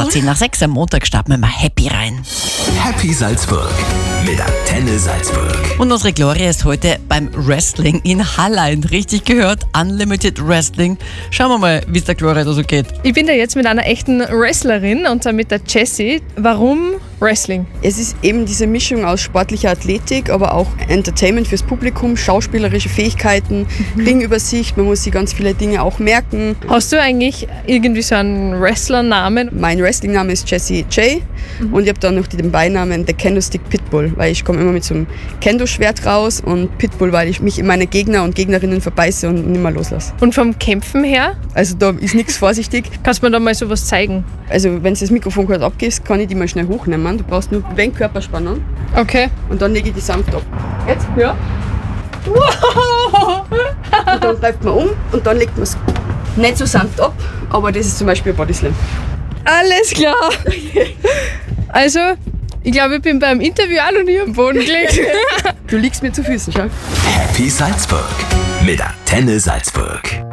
10 nach 6 am Montag starten wir mal happy rein. Happy Salzburg mit Antenne Salzburg. Und unsere Gloria ist heute beim Wrestling in Hallein. Richtig gehört, Unlimited Wrestling. Schauen wir mal, wie es der Gloria da so geht. Ich bin da jetzt mit einer echten Wrestlerin, und zwar mit der Jessie. Warum Wrestling? Es ist eben diese Mischung aus sportlicher Athletik, aber auch Entertainment fürs Publikum, schauspielerische Fähigkeiten, Ringübersicht, man muss sich ganz viele Dinge auch merken. Hast du eigentlich irgendwie so einen Wrestlernamen? Mein Wrestlingname ist Jessie J und ich habe dann noch den Beinamen der Kendo-Stick Pitbull, weil ich komme immer mit so einem Kendo-Schwert raus, und Pitbull, weil ich mich in meine Gegner und Gegnerinnen verbeiße und nicht mehr loslasse. Und vom Kämpfen her? Also da ist nichts vorsichtig. Kannst du mir da mal sowas zeigen? Also wenn du das Mikrofon gerade abgibst, kann ich die mal schnell hochnehmen. Du brauchst nur ein wenig Körperspannung Okay. und dann lege ich die sanft ab. Jetzt? Ja. Und dann greift man um und dann legt man es nicht so sanft ab, aber das ist zum Beispiel ein Bodyslam. Alles klar. Also, ich glaube, ich bin beim Interview auch noch nie am Boden gelegt. Du liegst mir zu Füßen, schau. Happy Salzburg mit Antenne Salzburg.